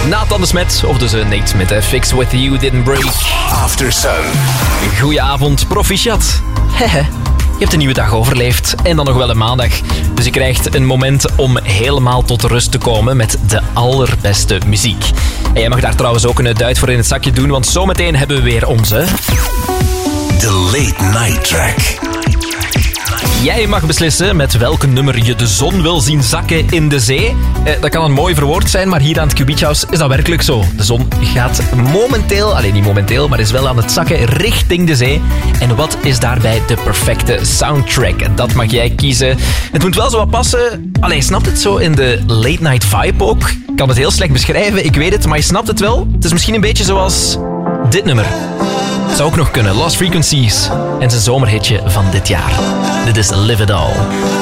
Nathan de Smet, of dus Nate met Fix With You Didn't Break. After Sun. Goedenavond, proficiat. Hehe. Je hebt een nieuwe dag overleefd en dan nog wel een maandag. Dus je krijgt een moment om helemaal tot rust te komen met de allerbeste muziek. En jij mag daar trouwens ook een duit voor in het zakje doen, want zometeen hebben we weer onze... The Late Night Track. Jij mag beslissen met welk nummer je de zon wil zien zakken in de zee. Dat kan een mooi verwoord zijn, maar hier aan het Cubit House is dat werkelijk zo. De zon gaat momenteel, niet momenteel, maar is wel aan het zakken richting de zee. En wat is daarbij de perfecte soundtrack? Dat mag jij kiezen. Het moet wel zo wat passen. Allee, snapt het zo in de late night vibe ook? Ik kan het heel slecht beschrijven, ik weet het, maar je snapt het wel. Het is misschien een beetje zoals dit nummer. Zou ook nog kunnen. Lost Frequencies en zijn zomerhitje van dit jaar. Dit is Live It All.